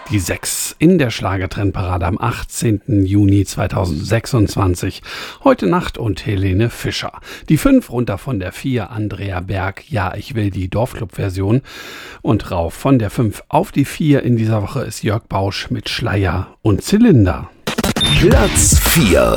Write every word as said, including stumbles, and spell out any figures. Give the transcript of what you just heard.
Die sechs in der Schlagertrendparade am achtzehnten Juni zweitausendsechsundzwanzig. Heute Nacht und Helene Fischer. Die fünf runter von der vier Andrea Berg. Ja, ich will die Dorfclub-Version. Und rauf von der fünf auf die vier in dieser Woche ist Jörg Bausch mit Schleier und Zylinder. Platz vier.